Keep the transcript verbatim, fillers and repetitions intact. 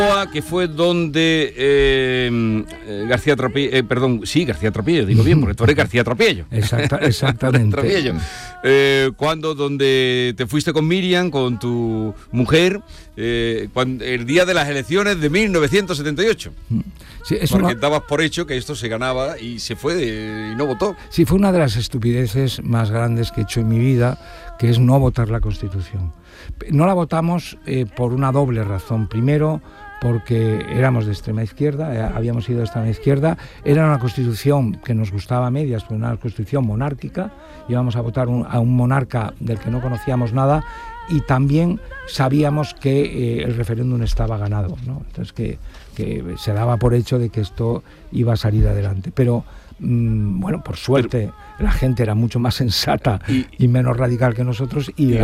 Que fue donde eh, García Tropillo, eh, perdón, sí, García Tropillo, digo bien, porque tú eres García Tropillo. Exacta, exactamente. Tropillo. Eh, cuando, donde te fuiste con Miriam, con tu mujer, eh, cuando, el día de las elecciones de mil novecientos setenta y ocho. Sí, eso porque no... dabas por hecho que esto se ganaba y se fue de, y no votó. Sí, fue una de las estupideces más grandes que he hecho en mi vida, que es no votar la Constitución. No la votamos eh, por una doble razón. Primero, porque éramos de extrema izquierda, eh, habíamos ido de extrema izquierda, era una constitución que nos gustaba a medias, pero una constitución monárquica, íbamos a votar un, a un monarca del que no conocíamos nada, y también sabíamos que eh, el referéndum estaba ganado, ¿no? Entonces que, que se daba por hecho de que esto iba a salir adelante, pero mmm, bueno, por suerte pero... la gente era mucho más sensata y, y menos radical que nosotros, y